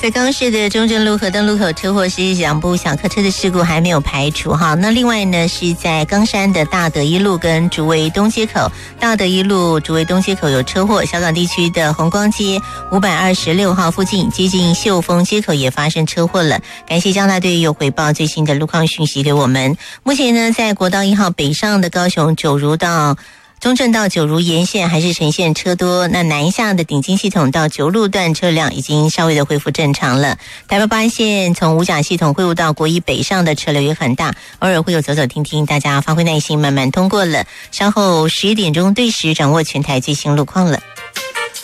在高市的中正路和登路口车祸是两部小客车的事故还没有排除哈。那另外呢是在冈山的大德一路跟竹围东街口，大德一路竹围东街口有车祸，小港地区的红光街526号附近接近秀峰街口也发生车祸了。感谢交大队有回报最新的路况讯息给我们。目前呢在国道1号北上的高雄九如到中正到九如沿线还是呈现车多，那南下的顶金系统到九路段车辆已经稍微的恢复正常了。台北八线从五甲系统汇入到国一北上的车流也很大，偶尔会有走走停停，大家发挥耐心慢慢通过了。稍后11点钟对时掌握全台最新路况了。